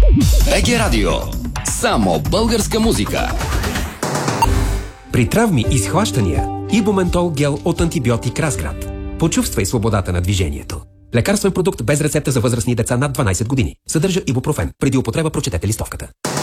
БГ Радио. Само българска музика. При травми и схващания Ибументол гел от антибиотик Разград. Почувствай свободата на движението. Лекарствен продукт без рецепта за възрастни деца над 12 години. Съдържа ибупрофен. Преди употреба прочетете листовката.